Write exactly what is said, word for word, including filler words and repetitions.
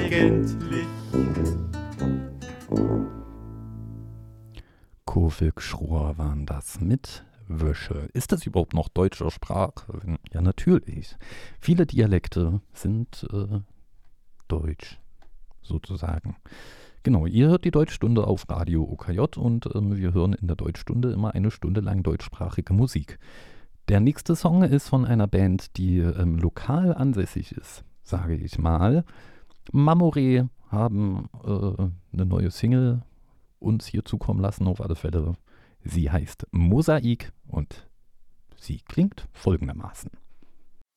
eigentlich. Kofik Schroer waren das mit Wäsche. Ist das überhaupt noch deutsche Sprache? Ja, natürlich. Viele Dialekte sind äh, deutsch, sozusagen. Genau, ihr hört die Deutschstunde auf Radio O K J und ähm, wir hören in der Deutschstunde immer eine Stunde lang deutschsprachige Musik. Der nächste Song ist von einer Band, die ähm, lokal ansässig ist, sage ich mal. Mamoré haben äh, eine neue Single uns hier zukommen lassen, auf alle Fälle. Sie heißt Mosaik und sie klingt folgendermaßen.